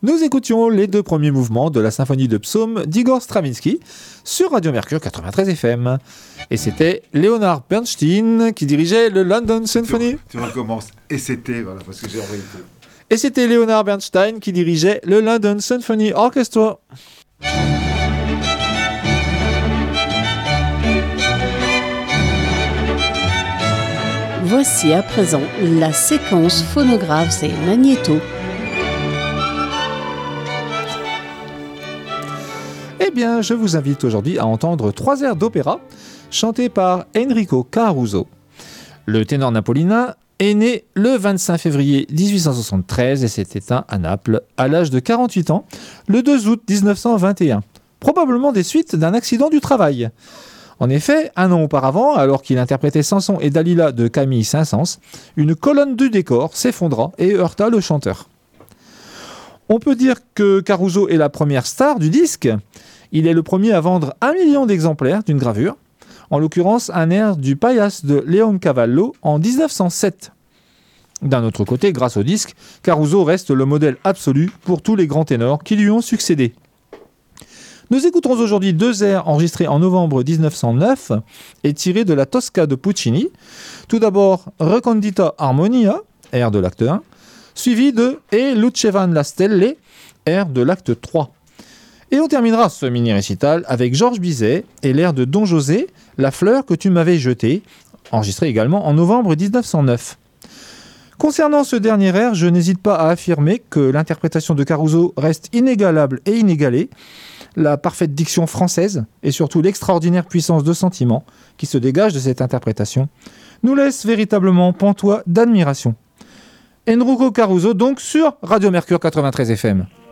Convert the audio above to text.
Nous écoutions les 2 premiers mouvements de la symphonie de Psaume d'Igor Stravinsky sur Radio Mercure 93 FM. Et c'était Leonard Bernstein qui dirigeait le London Symphony. Tu recommences. Et c'était, voilà, parce que j'ai envoyé le truc. Et c'était Leonard Bernstein qui dirigeait le London Symphony Orchestra. Voici à présent la séquence phonographes et magnéto. Eh bien, je vous invite aujourd'hui à entendre 3 airs d'opéra chantés par Enrico Caruso. Le ténor napolitain est né le 25 février 1873 et s'est éteint à Naples à l'âge de 48 ans le 2 août 1921, probablement des suites d'un accident du travail. En effet, 1 an auparavant, alors qu'il interprétait Samson et Dalila de Camille Saint-Saëns, une colonne du décor s'effondra et heurta le chanteur. On peut dire que Caruso est la première star du disque. Il est le premier à vendre 1 million d'exemplaires d'une gravure, en l'occurrence un air du Paillasse de Leoncavallo en 1907. D'un autre côté, grâce au disque, Caruso reste le modèle absolu pour tous les grands ténors qui lui ont succédé. Nous écouterons aujourd'hui 2 airs enregistrés en novembre 1909 et tirés de la Tosca de Puccini. Tout d'abord, Recondita Harmonia, air de l'acte 1, suivi de E Lucevan la Stelle, air de l'acte 3. Et on terminera ce mini-récital avec Georges Bizet et l'air de Don José, La fleur que tu m'avais jetée, enregistré également en novembre 1909. Concernant ce dernier air, je n'hésite pas à affirmer que l'interprétation de Caruso reste inégalable et inégalée. La parfaite diction française et surtout l'extraordinaire puissance de sentiment qui se dégage de cette interprétation nous laisse véritablement pantois d'admiration. Enrico Caruso donc sur Radio Mercure 93 FM.